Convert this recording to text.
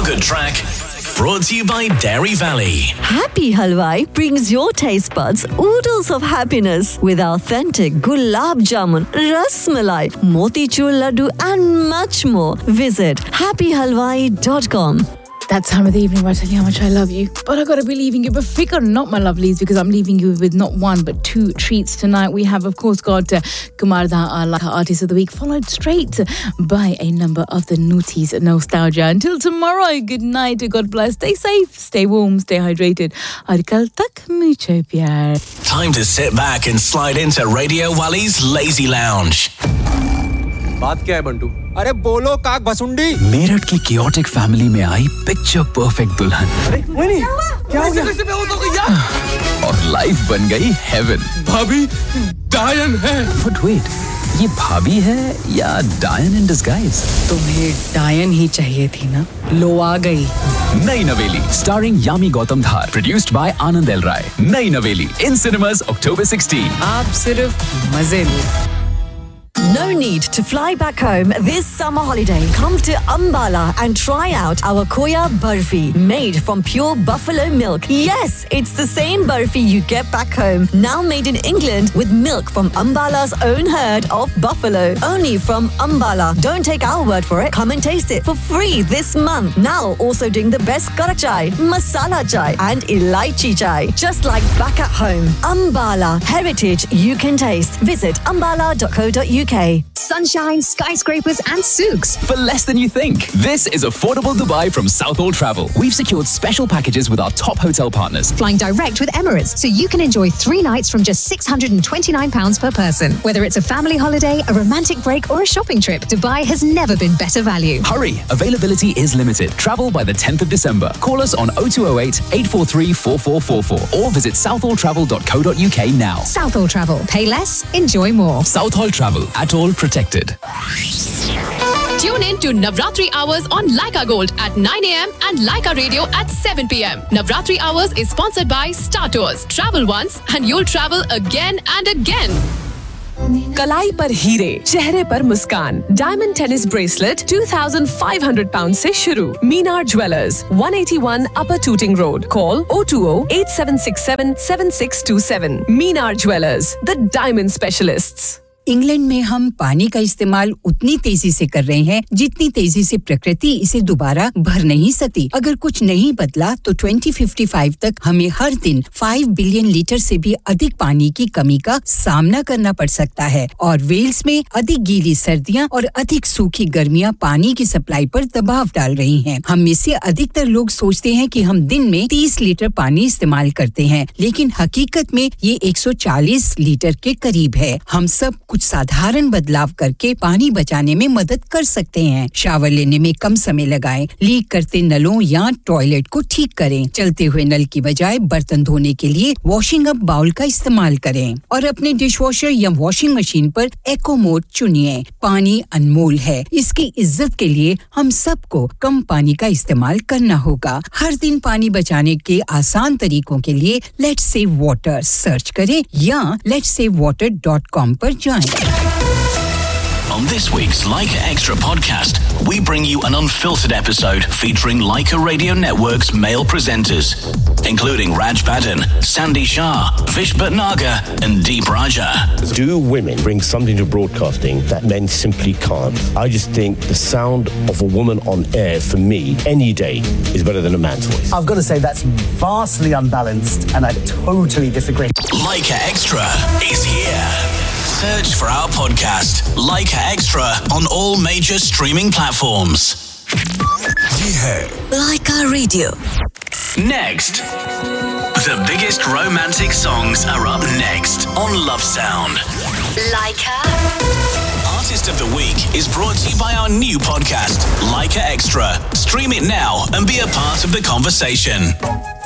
feel-good track brought to you by Dairy Valley. Happy Halwai brings your taste buds oodles of happiness with authentic gulab jamun, ras malai, motichur laddu and much more. Visit happyhalwai.com. That time of the evening where I tell you how much I love you. But I gotta be leaving you. But figure not, my lovelies, because I'm leaving you with not one but two treats tonight. We have, of course, got Kumar Da, our Artist of the Week, followed straight by a number of the Nooties Nostalgia. Until tomorrow, good night. God bless. Stay safe, stay warm, stay hydrated. Aur kal tak mucho pyar. Time to sit back and slide into Radio Wally's Lazy Lounge. बात क्या है बंटू? अरे बोलो काक भसुंडी। मेरठ की chaotic family में आई picture perfect दुल्हन। अरे नहीं क्या हो गया? और लाइफ बन गई हेवन। भाभी डायन है। But wait, ये भाभी है या डायन in disguise? तुम्हें डायन ही चाहिए थी ना? लो आ गई। नई नवेली starring Yami Gautam Dhar, produced by Anand L राय। नई नवेली in cinemas October 16. आप सिर्फ मजे लो। No need to fly back home this summer holiday. Come to Ambala and try out our Koya Barfi, made from pure buffalo milk. Yes, it's the same Barfi you get back home, now made in England with milk from Ambala's own herd of buffalo. Only from Ambala. Don't take our word for it. Come and taste it for free this month. Now also doing the best kara chai, masala chai and elaichi chai. Just like back at home. Ambala. Heritage you can taste. Visit ambala.co.uk. Sunshine, skyscrapers and souks. For less than you think. This is affordable Dubai from Southall Travel. We've secured special packages with our top hotel partners. Flying direct with Emirates, so you can enjoy 3 nights from just £629 per person. Whether it's a family holiday, a romantic break or a shopping trip, Dubai has never been better value. Hurry! Availability is limited. Travel by the 10th of December. Call us on 0208 843 4444 or visit southalltravel.co.uk now. Southall Travel. Pay less, enjoy more. Southall Travel. At all protected. Tune in to Navratri Hours on Laika Gold at 9 a.m. and Laika Radio at 7 p.m. Navratri Hours is sponsored by Star Tours. Travel once and you'll travel again and again. कलाई पर हीरे, चेहरे पर मुस्कान, diamond tennis bracelet 2,500 pound से शुरू। मीनार jewellers, 181 upper tooting road. Call 020-8767-7627। Minar jewellers, the diamond specialists. England में हम पानी का इस्तेमाल उतनी तेजी से कर रहे हैं जितनी तेजी से प्रकृति इसे दोबारा भर नहीं सकती। अगर कुछ नहीं बदला तो 2055 तक हमें हर दिन 5 बिलियन लीटर से भी अधिक पानी की कमी का सामना करना पड़ सकता है और वेल्स में अधिक गीली सर्दियां और अधिक सूखी गर्मियां पानी की सप्लाई पर दबाव डाल रही हैं। हम में से अधिकतर लोग सोचते हैं कि हम दिन में 30 लीटर पानी इस्तेमाल करते हैं, लेकिन हकीकत में ये 140 लीटर के करीब है। हम सब कुछ साधारण बदलाव करके पानी बचाने में मदद कर सकते हैं। शावर लेने में कम समय लगाएं, लीक करते नलों या टॉयलेट को ठीक करें, चलते हुए नल की बजाय बर्तन धोने के लिए वॉशिंग अप बाउल का इस्तेमाल करें और अपने डिशवॉशर या वॉशिंग मशीन पर एको मोड चुनिए। पानी अनमोल है, इसकी इज्जत के लिए हम सबको कम पानी का इस्तेमाल करना होगा। हर दिन पानी बचाने के आसान तरीकों के लिए लेट्स सेव वाटर सर्च करें या letssavewater.com पर जाएं। On this week's Leica Extra podcast, we bring you an unfiltered episode featuring Leica Radio Network's male presenters, including Raj Badden, Sandy Shah, Vish Bhatnagar and Deep Raja. Do women bring something to broadcasting that men simply can't? I just think the sound of a woman on air, for me, any day, is better than a man's voice. I've got to say that's vastly unbalanced and I totally disagree. Leica Extra is here. Search for our podcast, Leica Extra, on all major streaming platforms. Yeah. Leica Radio. Next. The biggest romantic songs are up next on Love Sound. Leica. Artist of the Week is brought to you by our new podcast, Leica Extra. Stream it now and be a part of the conversation.